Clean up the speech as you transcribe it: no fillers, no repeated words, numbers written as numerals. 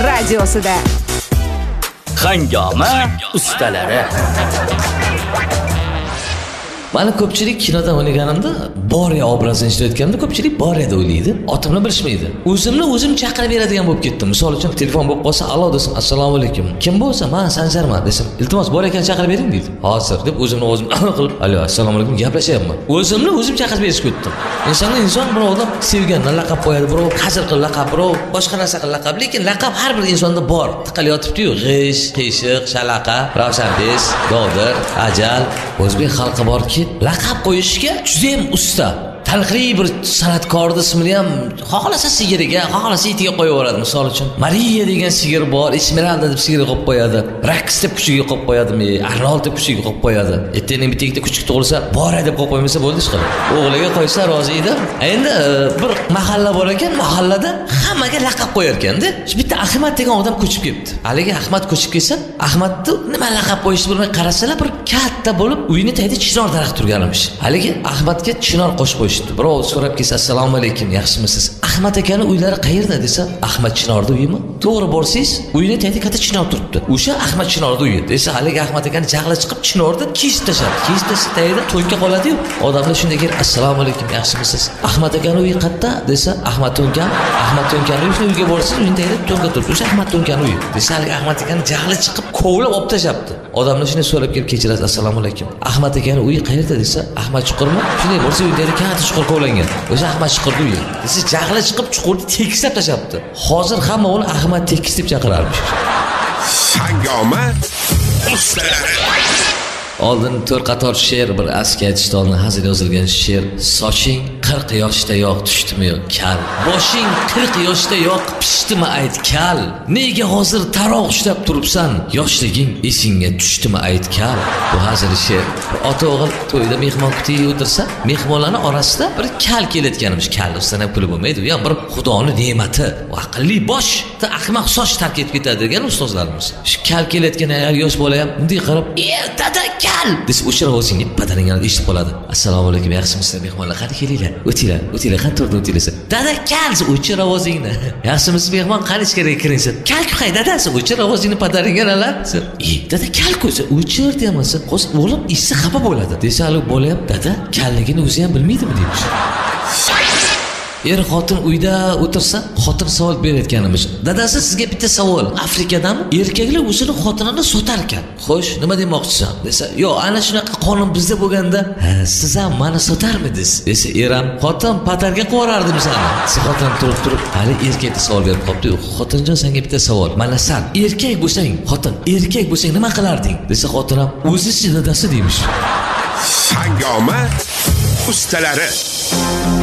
radiosida. Hangoma ustalari. Mana ko'pchilik kinodan o'ynaganimda Borya obrazini ijrolayotganimda ko'pchilik Borya deb o'ylaydi. Otimni bilishmaydi. O'zim chaqirib beradigan bo'lib ketdim. Misol uchun telefon bo'lib qolsa, "Alo" desam, "Assalomu alaykum. Kim bo'lsa, men Sanjarman" desam, "Iltimos Borya akani chaqirib bering" deydi. "Hozir" deb o'zim qilib, "Alo, assalomu alaykum" gaplashyapman. O'zim chaqirib berishga o'tdim. Inson birovdan sevgandan laqab qo'yadi, birov hazil qilib laqab, birov boshqa narsa qilib laqab, lekin laqab har bir insonda bor. Tiqilib yotibdi-yu, g'ish, qiyshiq, shalaqa, ravshanpes, dog'dir, ajal, o'zbek xalqi borki, laqab qo'yishga juda ham usta. Talqi bir san'atkorning ismini ham xohlasa sigiriga, xohlasa itiga qo'yib yuboradi. Misol uchun, Mariya degan sigir bor, Esmeralda deb sigir qo'yib qo'yadi. Raks deb kuchiga qo'yib qo'yadimi, Arnold deb kuchiga qo'yib qo'yadi. Ertaning bitikda kuchuk tug'ilsa, Bora deb qo'yib qo'ymasa bo'ldi ish qilib. O'g'liga qo'ysa rozi edi. Endi bir mahalla bor ekan, mahallada hammaga laqab qo'yar ekanda. Bitta Ahmad degan odam ko'chib kelibdi. Haligi Ahmad ko'chib kelsa, Ahmadni nima laqab qo'yishni bilmay qarasalar, bir katta bo'lib, uyini tagida chinor daraxt turgan emish. Haligi Ahmadga chinor qo'shib qo'yishdi. Birov so'rab kelsa, "Assalomu alaykum, yaxshimisiz? Ahmad akani uylari qayerda?" desa, "Ahmad Chinorda uyimi?" To'g'ri borsiz, uyini tagida katta chinor turibdi. O'sha Ahmad Chinorda uyi. Desa, haligi Ahmad akani jag'li chiqib chinorda kesib tashladi. Kesib tagida to'nka qoladi-yu. Odamlar shunday kelib, "Assalomu alaykum, yaxshimisiz? Ahmad akani uyi qayerda?" desa, "Ahmad To'nkan uyga borsiz, uyini tagida to'nka turibdi. O'sha Ahmad To'nkan uyi." Desa, haligi Ahmad akani jag'li chiqib kovlab olib tashlabdi. Odamlar shunday so'rab kelib, "Kechirasiz, assalomu alaykum. Ahmad akani uyi qayerda?" desa, "Ahmad Chuqurmi?" Shunday bo'lsa, uyda katta chuqur kovlangan. O'sha Ahmad Chuqurda uyi. Desa, jag'li chiqib chuqurni tekislab tashlabdi. Hozir hamma uni Ahmad Tekis deb chaqirarmish. Hangoma ustalari. Oldin 4 qator she'r, bir aski aytishdonni hazil yozilgan she'r. Soching 40 yoshda yoq tushdimi yo'q kal. Boshing 40 yoshda yoq pishdimi ayt kal. Nega hozir taroq ushlab turibsan? Yoshliging esingga tushdimi ayt kal. Bu hazil she'r. Ota o'g'il to'yda mehmon kutiga o'tirsa, mehmonlarning orasida bir kal kelayotganimiz. Kal ustana puli bo'lmaydi. Ya bir Xudoning ne'mati, aqlli bosh, ahmoq soch tark etib ketadi degan ustozlarimiz. Shu kal kelayotgan yosh bola ham bunday qarab, dada kal deb o'shira o'zingni padaringdan eshitib qoladi. "Assalomu alaykum, yaxshimisizlar mehmonlar? Qani kelinglar. O'tinglar, qani turdi o'tinglar." "Dada kal, o'chir ovozingni." "Yaxshimisiz mehmon? Qani ichkariga kiringsiz." "Kal qay dadasi, o'chir ovozingni padaringdan alar." "Dada kal ko'sa, o'chir demasin. Hozir o'g'lim eshitsa xafa bo'ladi." Desa, hali bola ham dada kalligini o'zi ham bilmaydimi deymish. Xotin uyda o'tirsa, xotin savol berayotganimiz. "Dadasi, sizga bitta savol. Afrikadan erkaklar o'zini xotinini sotar ekan. Xo'sh, nima demoqchisan?" desa, "Yo'q, ana shunaqa qonun bizda bo'lganda, siz ham meni sotarmidingiz?" desa, "Eram, xotin patarga qo'yardim seni." Siz xotin turib, hali erkakga savol berib qopti. "Xotinjon, senga bitta savol. Mana sen erkak bo'lsang nima qilarding?" desa, xotin ham, "O'zi dadasi" deymish. Hangoma ustalari.